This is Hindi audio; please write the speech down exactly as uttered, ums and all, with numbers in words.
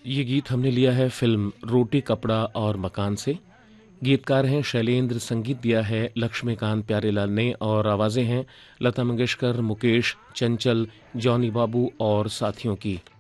ये गीत हमने लिया है फिल्म रोटी कपड़ा और मकान से। गीतकार हैं शैलेंद्र, संगीत दिया है लक्ष्मीकांत प्यारेलाल ने और आवाज़ें हैं लता मंगेशकर, मुकेश, चंचल, जॉनी बाबू और साथियों की।